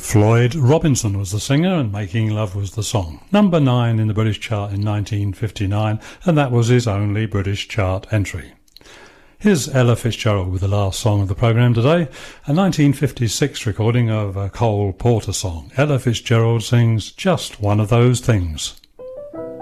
Floyd Robinson was the singer and Making Love was the song. Number 9 in the British chart in 1959, and that was his only British chart entry. Here's Ella Fitzgerald with the last song of the programme today, a 1956 recording of a Cole Porter song. Ella Fitzgerald sings Just One of Those Things.